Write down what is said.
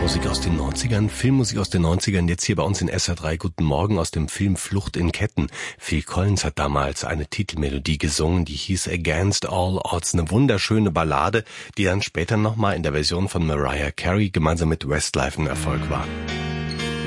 Musik aus den 90ern, Filmmusik aus den 90ern, jetzt hier bei uns in SR3. Guten Morgen aus dem Film Flucht in Ketten. Phil Collins hat damals eine Titelmelodie gesungen, die hieß Against All Odds. Eine wunderschöne Ballade, die dann später nochmal in der Version von Mariah Carey gemeinsam mit Westlife ein Erfolg war.